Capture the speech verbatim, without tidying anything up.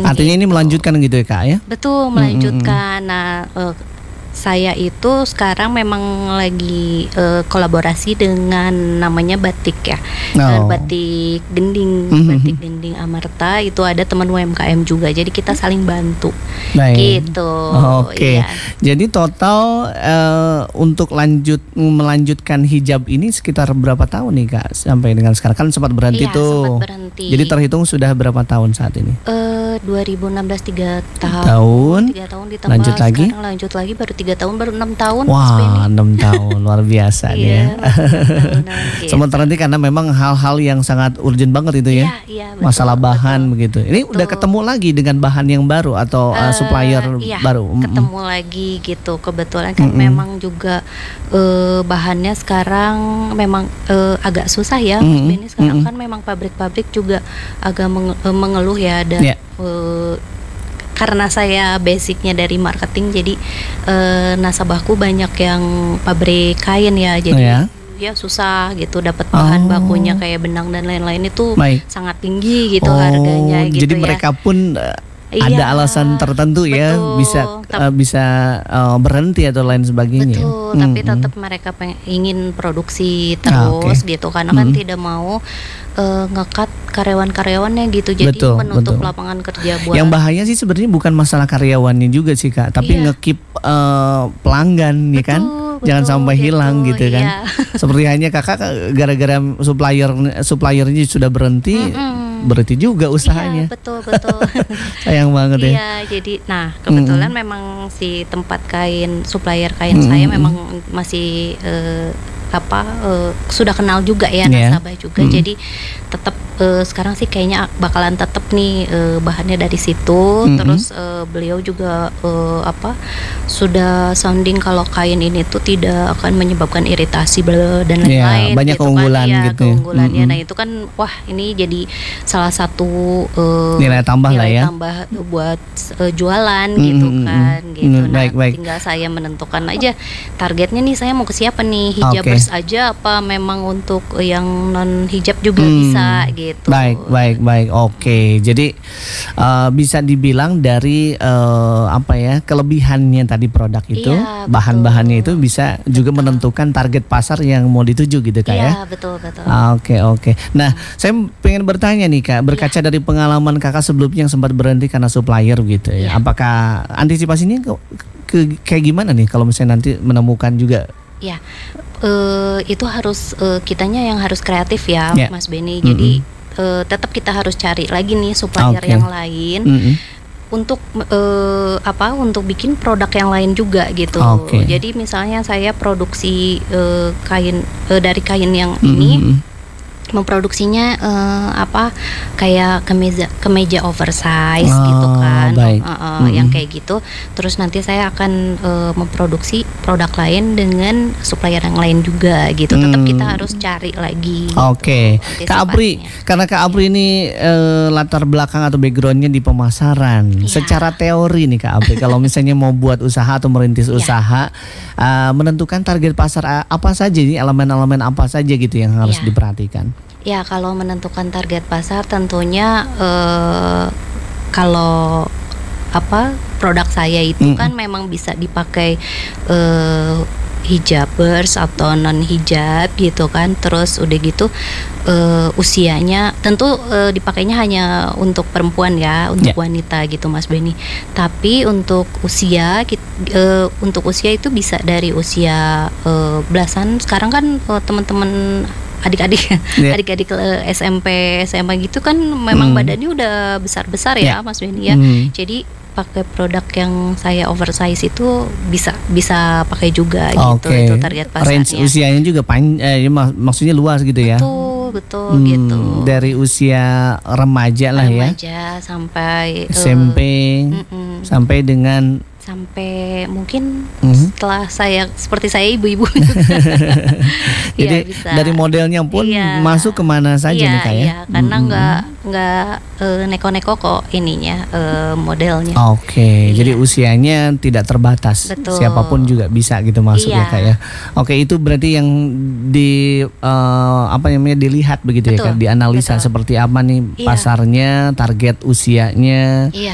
Artinya ini gitu. melanjutkan gitu ya Kak ya? Betul, melanjutkan. Nah, eh, saya itu sekarang memang lagi eh, kolaborasi dengan namanya batik ya, Eh, Oh. batik gending, Mhm. batik gending Amarta. Itu ada teman U M K M juga, jadi kita saling bantu. Baik. Gitu. Oke. Iya. Jadi total eh, untuk lanjut melanjutkan hijab ini sekitar berapa tahun nih Kak sampai dengan sekarang? Kan sempat berhenti Iya, tuh. sempat berhenti. Jadi terhitung sudah berapa tahun saat ini? Eh, dua ribu enam belas tiga tahun. Tahun. Tiga tahun ditambah Lanjut lagi? sekarang lanjut lagi baru tiga tahun, baru enam tahun. Mas Benny. Wah, enam tahun luar biasa nih ya. Iya, baru enam tahunan, gitu. Sempat terhenti karena memang hal-hal yang sangat urgent banget itu ya. Iya, iya, betul, Masalah bahan betul. begitu. Ini Betul. udah ketemu lagi dengan bahan yang baru atau uh, Eh, supplier iya, baru? Mm-mm. ketemu lagi gitu. Kebetulan kan Mm-mm. memang juga eh, bahannya sekarang memang eh, agak susah ya, Mas Mm-mm. Benny. Sekarang Mm-mm. kan memang pabrik-pabrik juga agak menge- eh, mengeluh ya, dan Iya. eh, karena saya basicnya dari marketing, jadi eh, nasabahku banyak yang pabrik kain ya, jadi Oh, ya? ya susah gitu dapat bahan Oh. bakunya kayak benang dan lain-lain itu Baik. sangat tinggi gitu Oh, harganya gitu jadi ya. mereka pun uh, Iya, ada alasan tertentu ya betul. bisa Tap- uh, bisa uh, berhenti atau lain sebagainya. Betul, tapi Mm-mm. tetap mereka peng- ingin produksi Ah, terus oke. gitu, karena kan Mm. tidak mau eh, ngekat karyawan-karyawannya gitu, jadi Betul, menutup betul. lapangan kerja buat. Yang bahaya sih sebenarnya bukan masalah karyawannya juga sih Kak, tapi Iya. ngekip uh, pelanggan ya kan. Betul, Jangan betul, sampai gitu, hilang gitu kan. iya. Seperti hanya Kakak gara-gara supplier suppliernya sudah berhenti, Mm-mm. berhenti juga usahanya. Iya, betul betul. Sayang banget ya. Iya, jadi nah kebetulan memang si tempat kain supplier kain saya Mm-mm. memang masih eh, apa eh, sudah kenal juga ya Iya. nasabah juga, Mm. jadi tetap eh, sekarang sih kayaknya bakalan tetap nih eh, bahannya dari situ. Mm-mm. Terus eh, beliau juga eh, apa sudah sounding kalau kain ini tuh tidak akan menyebabkan iritasi bla- dan Iya, lain-lain banyak gitu keunggulan kan. Iya, gitu ya. keunggulannya. Mm-mm. Nah itu kan wah ini jadi salah satu eh, Nilai tambah lah nilai ya. tambah buat eh, jualan gitu Mm-mm. kan gitu. Mm, Nah, baik, baik. tinggal saya menentukan aja targetnya nih, saya mau ke siapa nih, hijabers aja apa memang untuk yang non hijab juga Hmm, bisa gitu. Baik, baik, baik. Oke, jadi uh, bisa dibilang dari uh, apa ya kelebihannya tadi produk itu, Iya, bahan-bahannya itu betul. bisa juga Betul. menentukan target pasar yang mau dituju gitu Kak ya. Iya, betul betul. Ah, Oke, oke. Nah, saya pengen bertanya nih Kak, berkaca dari pengalaman Kakak sebelumnya yang sempat berhenti karena supplier gitu ya. Iya. Apakah antisipasinya ke, ke- kayak gimana nih kalau misalnya nanti menemukan juga? Ya, eh, itu harus eh, kitanya yang harus kreatif ya, Ya. Mas Benny. Jadi eh, tetap kita harus cari lagi nih supplier Oke. yang lain Mm-mm. untuk eh, apa? Untuk bikin produk yang lain juga gitu. Oke. Jadi misalnya saya produksi eh, kain eh, dari kain yang ini. Mm-mm. Memproduksinya eh, apa kayak kemeja kemeja oversize Oh, gitu kan. baik. Eh, eh, Mm-mm. yang kayak gitu. Terus nanti saya akan eh, memproduksi produk lain dengan supplier yang lain juga gitu. Tetap Hmm. kita harus cari lagi gitu, Oke, Kak Apri, antisipasinya. karena Kak Apri ini eh, latar belakang atau backgroundnya di pemasaran. Iya. Secara teori nih Kak Apri, kalau misalnya mau buat usaha atau merintis Iya. usaha, eh, menentukan target pasar eh, apa saja nih, elemen-elemen apa saja gitu yang harus Iya. diperhatikan. Ya, kalau menentukan target pasar tentunya eh, kalau apa produk saya itu Mm. kan memang bisa dipakai eh, hijabers atau non hijab gitu kan. Terus udah gitu eh, usianya tentu eh, dipakainya hanya untuk perempuan ya, untuk Ya. wanita gitu Mas Benny. Tapi untuk usia kit- eh, untuk usia itu bisa dari usia eh, belasan. Sekarang kan eh, teman-teman adik-adik Ya. adik-adik eh, S M P S M A gitu kan memang Hmm. badannya udah besar-besar Ya. ya Mas Benny ya. Hmm. Jadi pakai produk yang saya oversize itu bisa bisa pakai juga gitu. Oke. Itu target Range pasarnya. usianya juga pan, eh, mak- maksudnya luas gitu ya. Betul, betul Hmm, gitu. Dari usia remaja lah ya, Remaja sampai S M P eh, mm-mm, sampai dengan sampai mungkin Mhm. setelah saya seperti saya ibu-ibu. jadi Iya, bisa. dari modelnya pun Iya. masuk kemana saja Iya, nih Kak ya. iya, karena Mm-mm. nggak nggak eh, neko-neko kok ininya eh, modelnya. Oke, Iya. jadi usianya tidak terbatas, Betul. siapapun juga bisa gitu masuk ya Iya. Kak ya. Oke, itu berarti yang di eh, apa namanya dilihat begitu ya Betul, Kak, dianalisa betul. seperti apa nih Iya. pasarnya, target usianya. Iya.